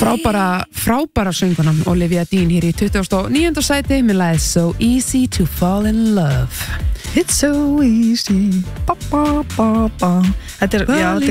frábæra söngunan Olivia Dean hér í 29. sæti með lagið So Easy to Fall in Love. It's so easy Þetta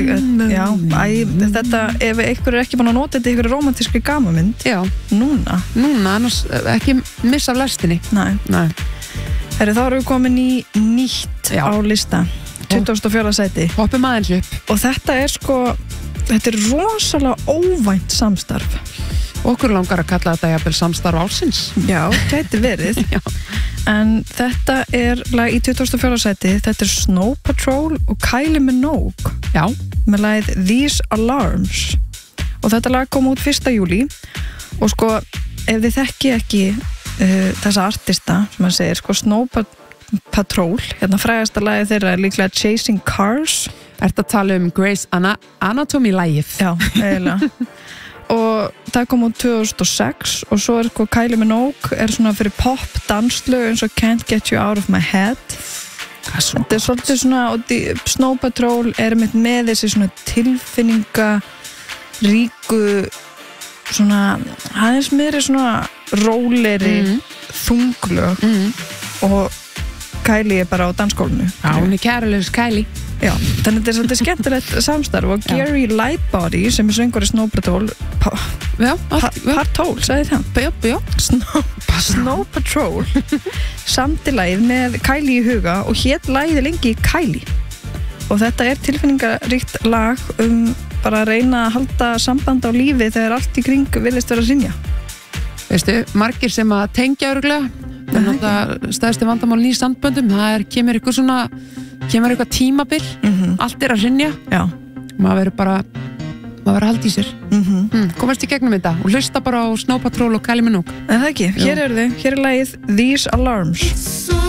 þetta ef einhver ekki búin að nota þetta í einhverju romantískri gamamynd núna, annars ekki missa af lestinni. Nei. Þá erum við komin í nýtt á lista 24. sæti. Hoppum aðeins upp. Og þetta er rosalega óvænt samstarf. Okkur langar að kalla þetta jafnvel samstarf ársins. Já, gæti verið. En þetta er lag í 24. sæti. Þetta er Snow Patrol og Kylie Minogue. Já. Með lagið These Alarms. Og þetta lag kom út 1. júlí. Og ef þið þekki ekki þessa artista, sem að segir, Snow Patrol, hérna frægasta lagið þeirra er líklega Chasing Cars. Ertu að tala Grey's Anatomy lagið? Já, eiginlega. Og það kom út 2006 og svo er Kylie Minogue er svona fyrir pop danslög eins og Can't Get You Out of My Head. Þetta er svolítið svona, og Snow Patrol er með þessi svona tilfinninga ríku svona, aðeins meiri svona róleri þunglög og Kylie er bara á dansgólfinu. Já, hún er kærulegs Kylie. Já, þannig þetta er svolítið skemmtilegt samstarf og Gary Lightbody sem er söngur í Snow Patrol Patrol, sagði það? Snow Patrol samti lagið með Kylie í huga og hét lagið lengi Kylie og þetta er tilfinningaríkt lag bara að reyna að halda samband á lífi þegar allt í kring virðist vera að hrynja. Veistu, margir sem að tengja örugglega þannig að stærsti vandamál í samböndum kemur eitthvað tímabil allt er að hrynja maður verður að halda í sér komast í gegnum þetta og hlusta bara á Snow Patrol og Kylie Minogue. En það ekki, hér er lagið These Alarms.